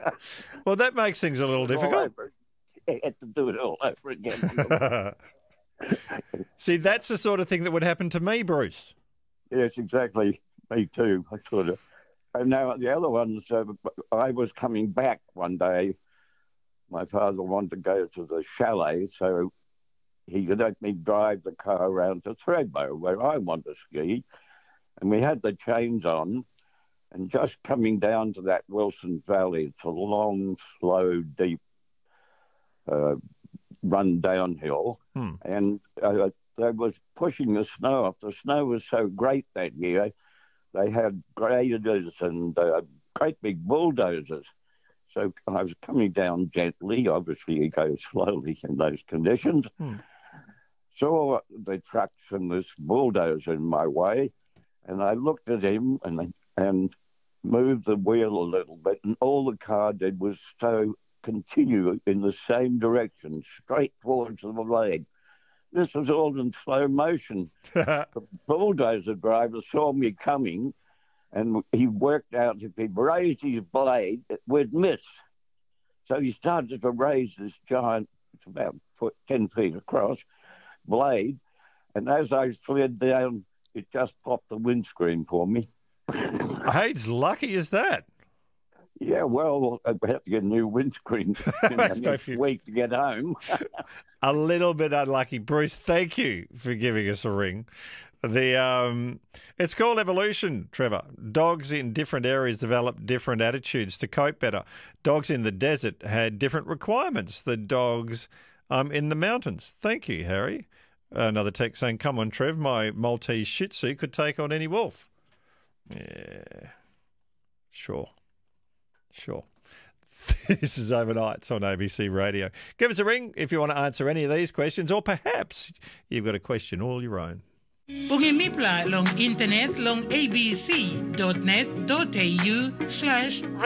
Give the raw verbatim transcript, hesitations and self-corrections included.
Well, that makes things a little difficult. I had to do it all over again. See, that's the sort of thing that would happen to me, Bruce. Yes, exactly. Me too. I sort of. And now the other ones, uh, I was coming back one day. My father wanted to go to the chalet, so he let me drive the car around to Thredbo, where I want to ski. And we had the chains on, and just coming down to that Wilson Valley, it's a long, slow, deep uh, run downhill. Hmm. And uh, they was pushing the snow off. The snow was so great that year. They had graders and uh, great big bulldozers. So I was coming down gently. Obviously, you go slowly in those conditions. Hmm. Saw the trucks and this bulldozer in my way, and I looked at him and and moved the wheel a little bit, and all the car did was so continue in the same direction, straight towards the blade. This was all in slow motion. The bulldozer driver saw me coming, and he worked out if he raised his blade, it would miss. So he started to raise this giant, it's about foot, ten feet across, blade, and as I slid down, it just popped the windscreen for me. Hey, as lucky as that. Yeah, well, I have to get a new windscreen you know, next week to get home. A little bit unlucky. Bruce, thank you for giving us a ring. The um, It's called evolution, Trevor. Dogs in different areas develop different attitudes to cope better. Dogs in the desert had different requirements than dogs um, in the mountains. Thank you, Harry. Another text saying, come on, Trev, my Maltese Shih Tzu could take on any wolf. Yeah, sure. Sure. This is Overnights on A B C Radio. Give us a ring if you want to answer any of these questions, or perhaps you've got a question all your own. Pungimipla long internet long abc.net.au slash